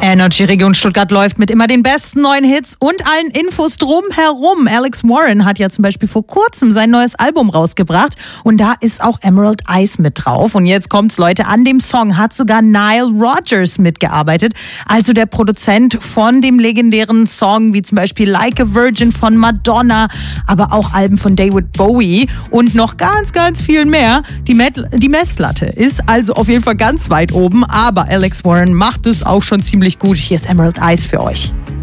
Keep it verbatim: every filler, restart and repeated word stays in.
Energy Region Stuttgart läuft mit immer den besten neuen Hits und allen Infos drumherum. Alex Warren hat ja zum Beispiel vor kurzem sein neues Album rausgebracht und da ist auch Emerald Eyes mit drauf. Und jetzt kommt's, Leute, an dem Song hat sogar Nile Rodgers mitgearbeitet, also der Produzent von dem legendären Song wie zum Beispiel Like a Virgin von Madonna, aber auch Alben von David Bowie und noch ganz, ganz viel mehr. Die, Met- die Messlatte ist also auf jeden Fall ganz weit oben, aber Alex Warren macht es auch schon ziemlich gut. Hier ist Emerald Eyes für euch.